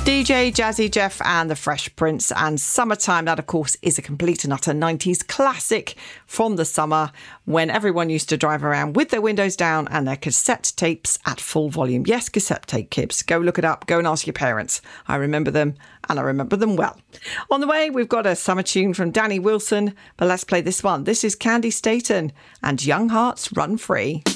DJ Jazzy Jeff and the Fresh Prince and Summertime. That, of course, is a complete and utter 90s classic from the summer when everyone used to drive around with their windows down and their cassette tapes at full volume. Yes, cassette tape, kids. Go look it up. Go and ask your parents. I remember them, and I remember them well. On the way, we've got a summer tune from Danny Wilson, but let's play this one. This is Candy Staton and Young Hearts Run Free.